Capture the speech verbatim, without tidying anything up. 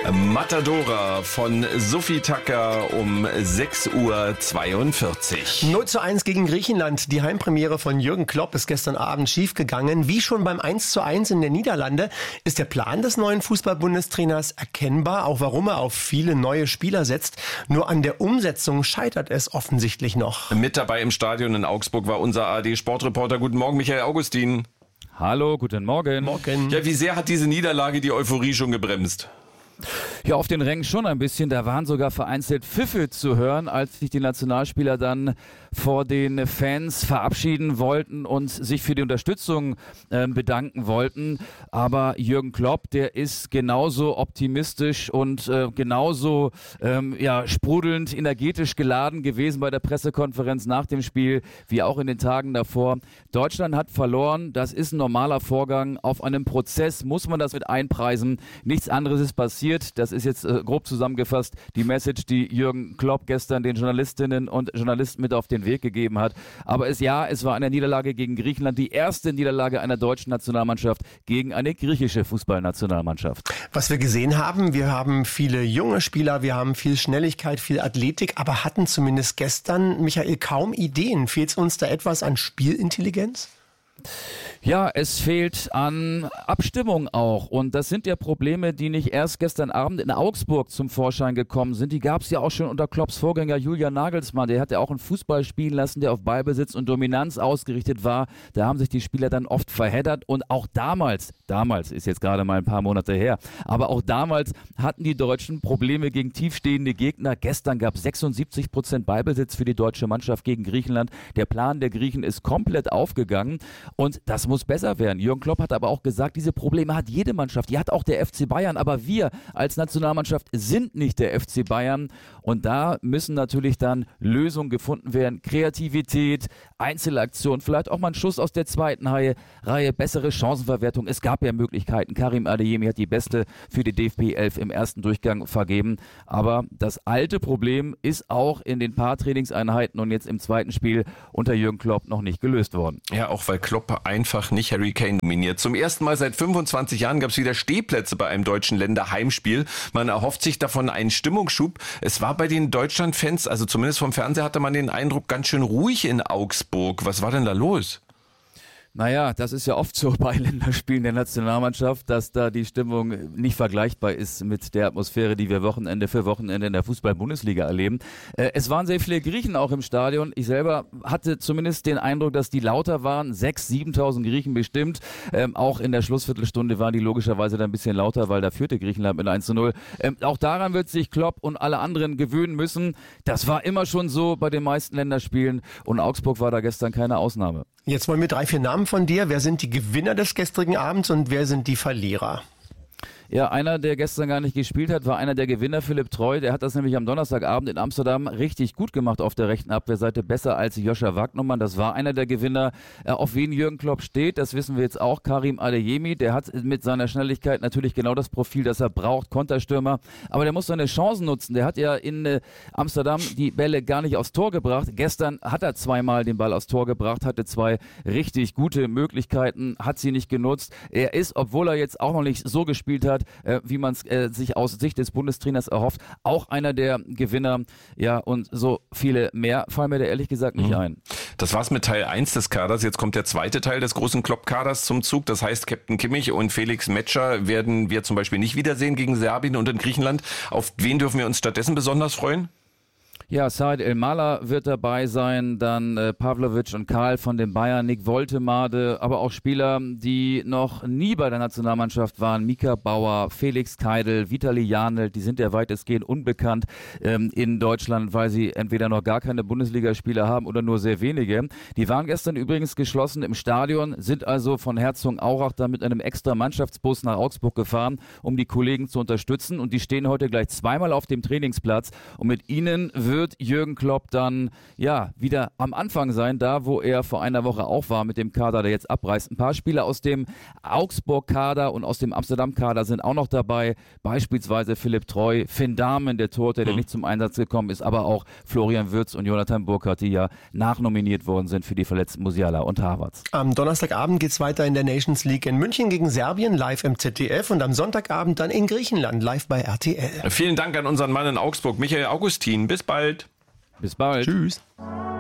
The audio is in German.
Matadora von Sophie Tucker um sechs Uhr zweiundvierzig. null zu eins gegen Griechenland. Die Heimpremiere von Jürgen Klopp ist gestern Abend schiefgegangen. Wie schon beim eins zu eins in den Niederlande ist der Plan des neuen Fußball-Bundestrainers erkennbar, auch warum er auf viele neue Spieler setzt. Nur an der Umsetzung scheitert es offensichtlich noch. Mit dabei im Stadion in Augsburg war unser A R D-Sportreporter. Guten Morgen, Michael Augustin. Hallo, guten Morgen. Morgen. Ja, wie sehr hat diese Niederlage die Euphorie schon gebremst? Ja, auf den Rängen schon ein bisschen. Da waren sogar vereinzelt Pfiffe zu hören, als sich die Nationalspieler dann vor den Fans verabschieden wollten und sich für die Unterstützung äh, bedanken wollten. Aber Jürgen Klopp, der ist genauso optimistisch und äh, genauso ähm, ja, sprudelnd, energetisch geladen gewesen bei der Pressekonferenz nach dem Spiel, wie auch in den Tagen davor. Deutschland hat verloren. Das ist ein normaler Vorgang. Auf einem Prozess muss man das mit einpreisen. Nichts anderes ist passiert. Das ist jetzt äh, grob zusammengefasst die Message, die Jürgen Klopp gestern den Journalistinnen und Journalisten mit auf den Weg gegeben hat. Aber es ja, es war eine Niederlage gegen Griechenland, die erste Niederlage einer deutschen Nationalmannschaft gegen eine griechische Fußballnationalmannschaft. Was wir gesehen haben, wir haben viele junge Spieler, wir haben viel Schnelligkeit, viel Athletik, aber hatten zumindest gestern, Michael, kaum Ideen. Fehlt uns da etwas an Spielintelligenz? Ja, es fehlt an Abstimmung auch und das sind ja Probleme, die nicht erst gestern Abend in Augsburg zum Vorschein gekommen sind. Die gab es ja auch schon unter Klopps Vorgänger Julian Nagelsmann. Der hat ja auch einen Fußball spielen lassen, der auf Ballbesitz und Dominanz ausgerichtet war. Da haben sich die Spieler dann oft verheddert und auch damals, damals ist jetzt gerade mal ein paar Monate her, aber auch damals hatten die Deutschen Probleme gegen tiefstehende Gegner. Gestern gab es sechsundsiebzig Prozent Ballbesitz für die deutsche Mannschaft gegen Griechenland. Der Plan der Griechen ist komplett aufgegangen und das muss besser werden. Jürgen Klopp hat aber auch gesagt, diese Probleme hat jede Mannschaft, die hat auch der F C Bayern, aber wir als Nationalmannschaft sind nicht der F C Bayern und da müssen natürlich dann Lösungen gefunden werden, Kreativität, Einzelaktion, vielleicht auch mal ein Schuss aus der zweiten Reihe, Reihe bessere Chancenverwertung. Es gab ja Möglichkeiten, Karim Adeyemi hat die beste für die D F B elf im ersten Durchgang vergeben, aber das alte Problem ist auch in den paar Trainingseinheiten und jetzt im zweiten Spiel unter Jürgen Klopp noch nicht gelöst worden. Ja, auch weil Klopp einfach nicht Harry Kane dominiert. Zum ersten Mal seit fünfundzwanzig Jahren gab es wieder Stehplätze bei einem deutschen Länderheimspiel. Man erhofft sich davon einen Stimmungsschub. Es war bei den Deutschland-Fans, also zumindest vom Fernseher hatte man den Eindruck, ganz schön ruhig in Augsburg. Was war denn da los? Naja, das ist ja oft so bei Länderspielen der Nationalmannschaft, dass da die Stimmung nicht vergleichbar ist mit der Atmosphäre, die wir Wochenende für Wochenende in der Fußball-Bundesliga erleben. Äh, es waren sehr viele Griechen auch im Stadion. Ich selber hatte zumindest den Eindruck, dass die lauter waren. sechstausend, siebentausend Griechen bestimmt. Ähm, auch in der Schlussviertelstunde waren die logischerweise dann ein bisschen lauter, weil da führte Griechenland mit eins zu null. Ähm, auch daran wird sich Klopp und alle anderen gewöhnen müssen. Das war immer schon so bei den meisten Länderspielen und Augsburg war da gestern keine Ausnahme. Jetzt wollen wir drei, vier Namen von dir. Wer sind die Gewinner des gestrigen Abends und wer sind die Verlierer? Ja, einer, der gestern gar nicht gespielt hat, war einer der Gewinner, Philipp Treu. Der hat das nämlich am Donnerstagabend in Amsterdam richtig gut gemacht auf der rechten Abwehrseite, besser als Joscha Wagnumann. Das war einer der Gewinner. Äh, auf wen Jürgen Klopp steht, das wissen wir jetzt auch. Karim Adeyemi, der hat mit seiner Schnelligkeit natürlich genau das Profil, das er braucht, Konterstürmer. Aber der muss seine Chancen nutzen. Der hat ja in äh, Amsterdam die Bälle gar nicht aufs Tor gebracht. Gestern hat er zweimal den Ball aufs Tor gebracht, hatte zwei richtig gute Möglichkeiten, hat sie nicht genutzt. Er ist, obwohl er jetzt auch noch nicht so gespielt hat, Äh, wie man es äh, sich aus Sicht des Bundestrainers erhofft, auch einer der Gewinner, ja, und so viele mehr fallen mir da ehrlich gesagt nicht mhm. ein. Das war's mit Teil eins des Kaders, jetzt kommt der zweite Teil des großen Klopp-Kaders zum Zug, das heißt Captain Kimmich und Felix Metscher werden wir zum Beispiel nicht wiedersehen gegen Serbien und in Griechenland. Auf wen dürfen wir uns stattdessen besonders freuen? Ja, Said El-Mala wird dabei sein, dann äh, Pavlovic und Karl von den Bayern, Nick Woltemade, aber auch Spieler, die noch nie bei der Nationalmannschaft waren, Mika Bauer, Felix Keidel, Vitali Janel, die sind ja weitestgehend unbekannt ähm, in Deutschland, weil sie entweder noch gar keine Bundesligaspieler haben oder nur sehr wenige. Die waren gestern übrigens geschlossen im Stadion, sind also von Herzogenaurach dann mit einem extra Mannschaftsbus nach Augsburg gefahren, um die Kollegen zu unterstützen und die stehen heute gleich zweimal auf dem Trainingsplatz und mit ihnen wird wird Jürgen Klopp dann ja wieder am Anfang sein, da wo er vor einer Woche auch war mit dem Kader, der jetzt abreißt. Ein paar Spieler aus dem Augsburg-Kader und aus dem Amsterdam-Kader sind auch noch dabei, beispielsweise Philipp Treu, Finn Dahmen, der Torhüter, der mhm. nicht zum Einsatz gekommen ist, aber auch Florian Wirtz und Jonathan Burkhardt, die ja nachnominiert worden sind für die verletzten Musiala und Havertz. Am Donnerstagabend geht's weiter in der Nations League in München gegen Serbien, live im Z D F, und am Sonntagabend dann in Griechenland, live bei R T L. Vielen Dank an unseren Mann in Augsburg, Michael Augustin. Bis bald. Bis bald. Tschüss.